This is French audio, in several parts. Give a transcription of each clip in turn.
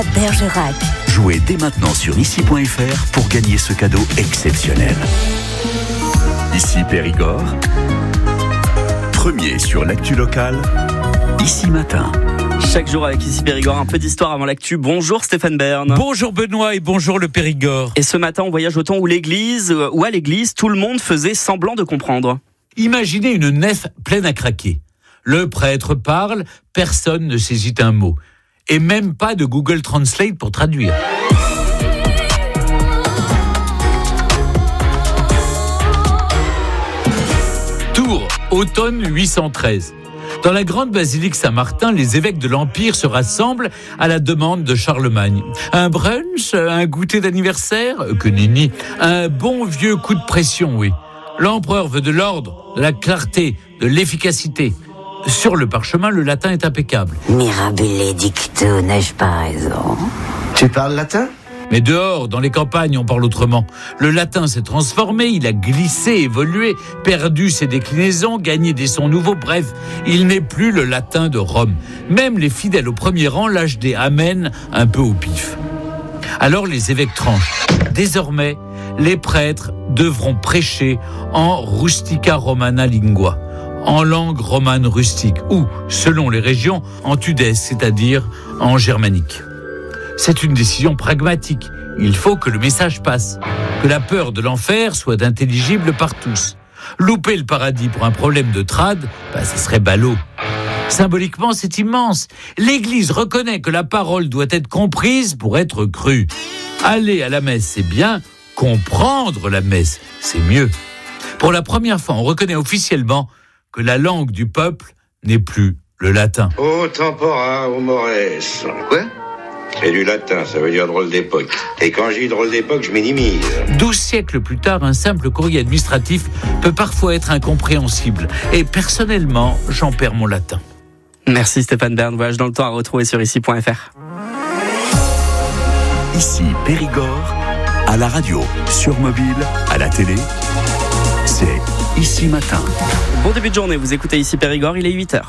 Bergerac. Jouez dès maintenant sur ici.fr pour gagner ce cadeau exceptionnel. Ici Périgord, premier sur l'actu locale, Ici Matin. Chaque jour avec Ici Périgord, un peu d'histoire avant l'actu. Bonjour Stéphane Bern. Bonjour Benoît et bonjour le Périgord. Et ce matin, on voyage au temps où à l'église, tout le monde faisait semblant de comprendre. Imaginez une nef pleine à craquer. Le prêtre parle, personne ne saisit un mot. Et même pas de Google Translate pour traduire. Tours, automne 813. Dans la grande basilique Saint-Martin, les évêques de l'Empire se rassemblent à la demande de Charlemagne. Un brunch, un goûter d'anniversaire, que nenni, un bon vieux coup de pression, oui. L'empereur veut de l'ordre, de la clarté, de l'efficacité. Sur le parchemin, le latin est impeccable. Mirabile dicto, n'ai-je pas raison? Tu parles latin ? Mais dehors, dans les campagnes, on parle autrement. Le latin s'est transformé, il a glissé, évolué, perdu ses déclinaisons, gagné des sons nouveaux. Bref, il n'est plus le latin de Rome. Même les fidèles au premier rang lâchent des amens un peu au pif. Alors les évêques tranchent. Désormais, les prêtres devront prêcher en rustica romana lingua, en langue romane rustique, ou, selon les régions, en tudesque, c'est-à-dire en germanique. C'est une décision pragmatique. Il faut que le message passe, que la peur de l'enfer soit intelligible par tous. Louper le paradis pour un problème de trad, ce serait ballot. Symboliquement, c'est immense. L'Église reconnaît que la parole doit être comprise pour être crue. Aller à la messe, c'est bien. Comprendre la messe, c'est mieux. Pour la première fois, on reconnaît officiellement que la langue du peuple n'est plus le latin. Au tempora, au mores. Quoi ? C'est du latin, ça veut dire drôle d'époque. Et quand je dis drôle d'époque, je minimise. 12 siècles plus tard, un simple courrier administratif peut parfois être incompréhensible. Et personnellement, j'en perds mon latin. Merci Stéphane Bern. Voyage dans le temps à retrouver sur ici.fr. Ici Périgord, à la radio, sur mobile, à la télé, c'est Ici Matin. Bon début de journée, vous écoutez Ici Périgord, il est 8h.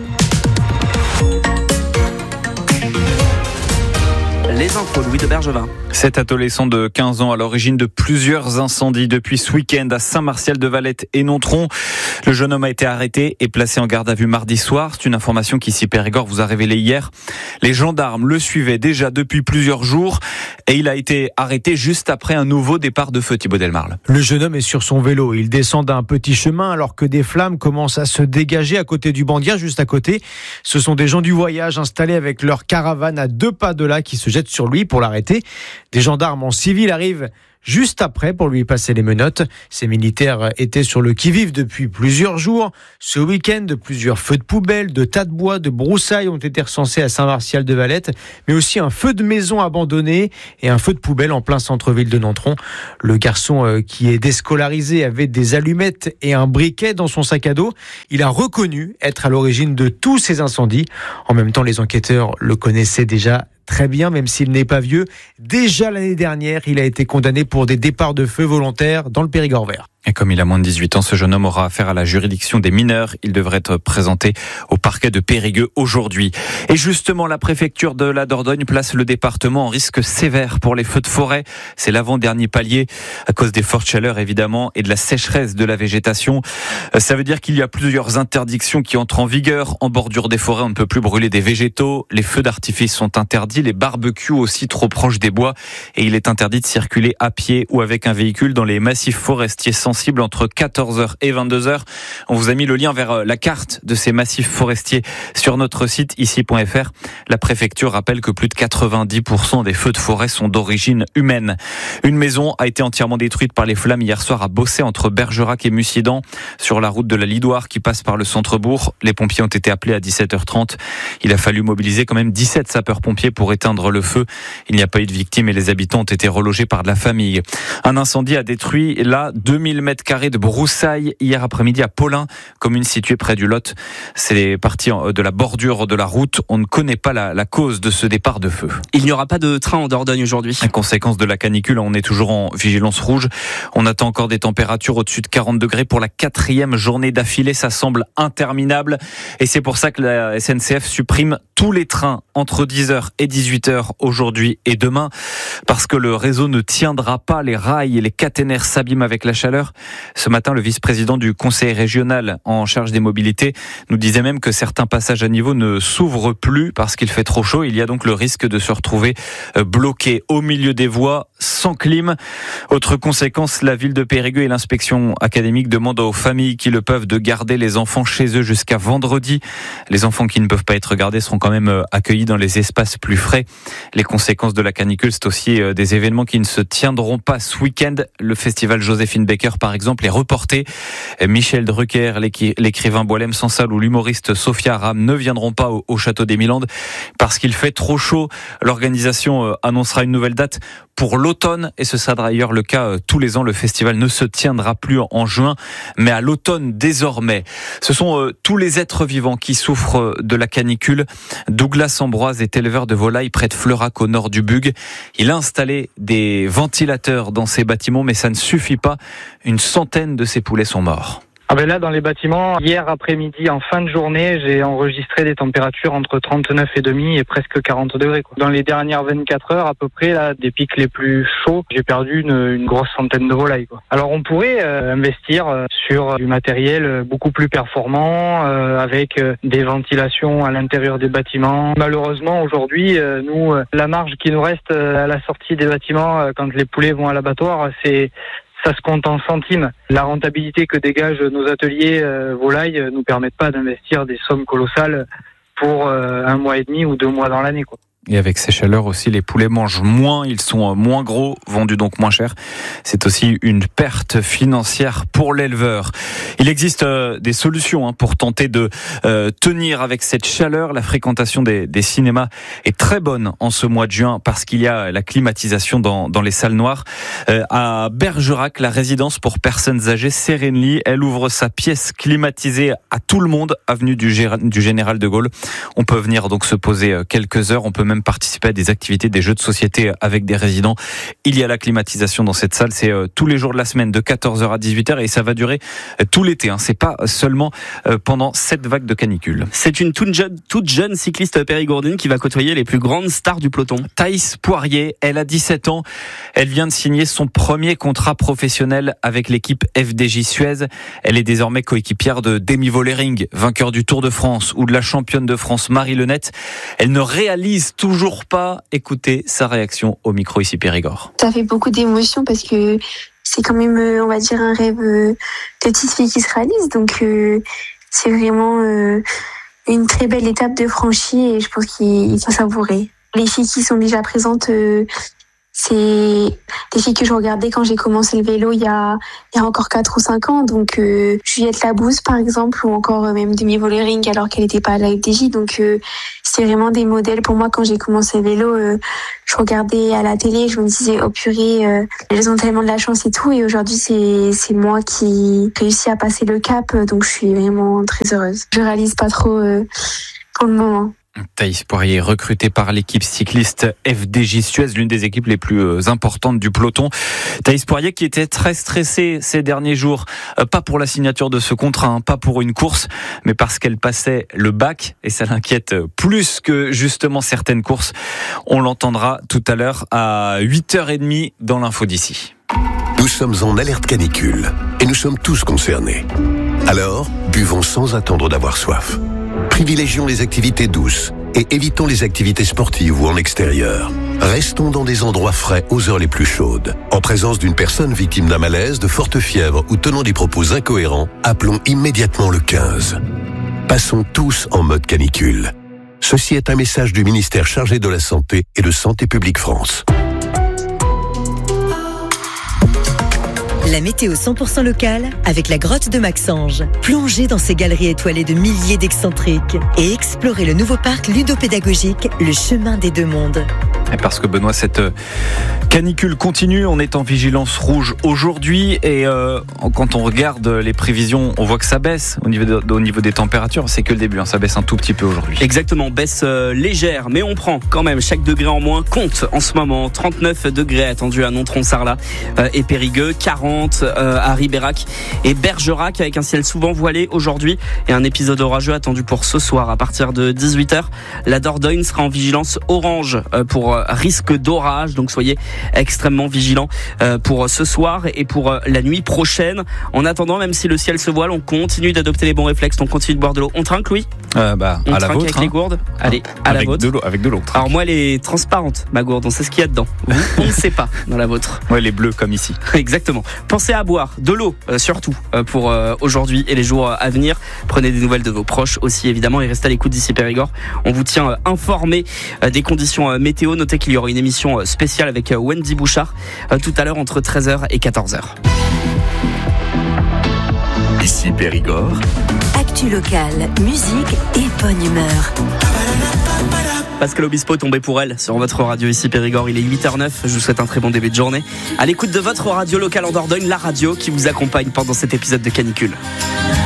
Les infos, Louis de Bergevin. Cet adolescent de 15 ans à l'origine de plusieurs incendies depuis ce week-end à Saint-Martial-de-Valette et Nontron. Le jeune homme a été arrêté et placé en garde à vue mardi soir. C'est une information qu'Ici Périgord vous a révélée hier. Les gendarmes le suivaient déjà depuis plusieurs jours et il a été arrêté juste après un nouveau départ de feu, Thibaut Delmarle. Le jeune homme est sur son vélo. Il descend d'un petit chemin alors que des flammes commencent à se dégager à côté du Bandière, juste à côté. Ce sont des gens du voyage installés avec leur caravane à 2 pas de là qui se jettent sur lui pour l'arrêter. Des gendarmes en civil arrivent juste après pour lui passer les menottes. Ces militaires étaient sur le qui-vive depuis plusieurs jours. Ce week-end, plusieurs feux de poubelle, de tas de bois, de broussailles ont été recensés à Saint-Martial-de-Valette, mais aussi un feu de maison abandonné et un feu de poubelle en plein centre-ville de Nontron. Le garçon qui est déscolarisé avait des allumettes et un briquet dans son sac à dos. Il a reconnu être à l'origine de tous ces incendies. En même temps, les enquêteurs le connaissaient déjà très bien, même s'il n'est pas vieux. Déjà l'année dernière, il a été condamné pour des départs de feu volontaires dans le Périgord vert. Et comme il a moins de 18 ans, ce jeune homme aura affaire à la juridiction des mineurs. Il devrait être présenté au parquet de Périgueux aujourd'hui. Et justement, la préfecture de la Dordogne place le département en risque sévère pour les feux de forêt. C'est l'avant-dernier palier à cause des fortes chaleurs, évidemment, et de la sécheresse de la végétation. Ça veut dire qu'il y a plusieurs interdictions qui entrent en vigueur. En bordure des forêts, on ne peut plus brûler des végétaux. Les feux d'artifice sont interdits. Les barbecues aussi trop proches des bois. Et il est interdit de circuler à pied ou avec un véhicule dans les massifs forestiers sensibles entre 14h et 22h. On vous a mis le lien vers la carte de ces massifs forestiers sur notre site ici.fr. La préfecture rappelle que plus de 90% des feux de forêt sont d'origine humaine. Une maison a été entièrement détruite par les flammes hier soir à Bossé entre Bergerac et Mussidan sur la route de la Lidoire qui passe par le centre-bourg. Les pompiers ont été appelés à 17h30. Il a fallu mobiliser quand même 17 sapeurs-pompiers pour éteindre le feu. Il n'y a pas eu de victimes et les habitants ont été relogés par de la famille. Un incendie a détruit là 2000 mètres carrés de broussailles hier après-midi à Paulin, commune située près du Lot. C'est parti de la bordure de la route. On ne connaît pas la cause de ce départ de feu. Il n'y aura pas de train en Dordogne aujourd'hui. En conséquence de la canicule, on est toujours en vigilance rouge. On attend encore des températures au-dessus de 40 degrés pour la 4e journée d'affilée. Ça semble interminable. Et c'est pour ça que la SNCF supprime tous les trains entre 10h et 18h aujourd'hui et demain parce que le réseau ne tiendra pas, les rails et les caténaires s'abîment avec la chaleur. Ce matin, le vice-président du conseil régional en charge des mobilités nous disait même que certains passages à niveau ne s'ouvrent plus parce qu'il fait trop chaud. Il y a donc le risque de se retrouver bloqué au milieu des voies sans clim. Autre conséquence, la ville de Périgueux et l'inspection académique demandent aux familles qui le peuvent de garder les enfants chez eux jusqu'à vendredi. Les enfants qui ne peuvent pas être gardés seront quand même accueillis dans les espaces plus frais. Les conséquences de la canicule, c'est aussi des événements qui ne se tiendront pas ce week-end. Le festival Joséphine Baker, par exemple, est reporté. Michel Drucker, l'écrivain Boilem Sansal ou l'humoriste Sophia Aram ne viendront pas au Château des Milandes parce qu'il fait trop chaud. L'organisation annoncera une nouvelle date pour l'automne et ce sera d'ailleurs le cas tous les ans. Le festival ne se tiendra plus en juin mais à l'automne désormais. Ce sont tous les êtres vivants qui souffrent de la canicule. Douglas Ambroise est éleveur de volailles près de Fleurac au nord du Bug. Il a installé des ventilateurs dans ses bâtiments mais ça ne suffit pas. Une centaine de ses poulets sont morts. Là, dans les bâtiments, hier après-midi, en fin de journée, j'ai enregistré des températures entre 39,5 et presque 40 degrés. Dans les dernières 24 heures, à peu près, là, des pics les plus chauds, j'ai perdu une grosse centaine de volailles. Alors, on pourrait investir sur du matériel beaucoup plus performant, avec des ventilations à l'intérieur des bâtiments. Malheureusement, aujourd'hui, nous, la marge qui nous reste à la sortie des bâtiments, quand les poulets vont à l'abattoir, ça se compte en centimes. La rentabilité que dégagent nos ateliers volailles nous permettent pas d'investir des sommes colossales pour 1 mois et demi ou 2 mois dans l'année, quoi. Et avec ces chaleurs aussi, les poulets mangent moins, ils sont moins gros, vendus donc moins cher. C'est aussi une perte financière pour l'éleveur. Il existe des solutions pour tenter de tenir avec cette chaleur. La fréquentation des cinémas est très bonne en ce mois de juin parce qu'il y a la climatisation dans les salles noires. À Bergerac, la résidence pour personnes âgées Sérénely, elle ouvre sa pièce climatisée à tout le monde, avenue du Général de Gaulle. On peut venir donc se poser quelques heures, on peut même participer à des activités, des jeux de société avec des résidents. Il y a la climatisation dans cette salle, c'est tous les jours de la semaine de 14h à 18h et ça va durer tout l'été. C'est pas seulement pendant cette vague de canicule. C'est une toute jeune cycliste périgourdine qui va côtoyer les plus grandes stars du peloton. Thaïs Poirier, elle a 17 ans. Elle vient de signer son premier contrat professionnel avec l'équipe FDJ Suez. Elle est désormais coéquipière de Demi Vollering, vainqueur du Tour de France ou de la championne de France Marie Lenette. Elle ne réalise toujours pas. Écoutez sa réaction au micro ici Périgord. Ça fait beaucoup d'émotions parce que c'est quand même, on va dire, un rêve de petite fille qui se réalise. Donc c'est vraiment une très belle étape de franchie et je pense qu'il faut savourer. Les filles qui sont déjà présentes, c'est des filles que je regardais quand j'ai commencé le vélo il y a encore 4 ou 5 ans. Donc Juliette Labousse par exemple, ou encore même Demi Vollering alors qu'elle n'était pas à la FDJ. Donc c'est vraiment des modèles pour moi. Quand j'ai commencé le vélo, je regardais à la télé, je me disais oh purée, elles ont tellement de la chance et tout. Et aujourd'hui c'est moi qui réussis à passer le cap, donc je suis vraiment très heureuse. Je réalise pas trop pour le moment. Thaïs Poirier, recrutée par l'équipe cycliste FDJ Suez, l'une des équipes les plus importantes du peloton. Thaïs Poirier qui était très stressée ces derniers jours, pas pour la signature de ce contrat, pas pour une course, mais parce qu'elle passait le bac et ça l'inquiète plus que justement certaines courses. On l'entendra tout à l'heure à 8h30 dans l'info d'ici. Nous sommes en alerte canicule et nous sommes tous concernés. Alors, buvons sans attendre d'avoir soif. Privilégions les activités douces et évitons les activités sportives ou en extérieur. Restons dans des endroits frais aux heures les plus chaudes. En présence d'une personne victime d'un malaise, de forte fièvre ou tenant des propos incohérents, appelons immédiatement le 15. Passons tous en mode canicule. Ceci est un message du ministère chargé de la Santé et de Santé publique France. La météo 100% locale avec la grotte de Maxange. Plongez dans ces galeries étoilées de milliers d'excentriques et explorez le nouveau parc ludopédagogique Le Chemin des Deux Mondes. Et parce que Benoît, cette canicule continue, on est en vigilance rouge aujourd'hui et quand on regarde les prévisions, on voit que ça baisse au niveau des températures. C'est que le début, ça baisse un tout petit peu aujourd'hui. Exactement, baisse légère, mais on prend quand même chaque degré en moins compte en ce moment. 39 degrés attendus à Nontron-Sarlat et Périgueux, 40 à Ribérac et Bergerac avec un ciel souvent voilé aujourd'hui et un épisode orageux attendu pour ce soir à partir de 18h. La Dordogne sera en vigilance orange pour risque d'orage, donc soyez extrêmement vigilants pour ce soir et pour la nuit prochaine. En attendant, même si le ciel se voile, on continue d'adopter les bons réflexes, on continue de boire de l'eau. On trinque, Louis ? On à la trinque vôtre, avec les gourdes. Allez, à la vôtre. Avec de l'eau. Alors moi, elle est transparente, ma gourde, on sait ce qu'il y a dedans. On ne sait pas dans la vôtre. Ouais, elle est bleue comme ici. Exactement. Pensez à boire de l'eau, surtout pour aujourd'hui et les jours à venir. Prenez des nouvelles de vos proches aussi, évidemment, et restez à l'écoute d'ici Périgord. On vous tient informé des conditions météo. Notez qu'il y aura une émission spéciale avec Wendy Bouchard tout à l'heure entre 13h et 14h. Ici Périgord. Actu locale, musique et bonne humeur. Pascal Obispo est tombé pour elle sur votre radio ici Périgord. Il est 8h09. Je vous souhaite un très bon début de journée. À l'écoute de votre radio locale en Dordogne, la radio qui vous accompagne pendant cet épisode de canicule.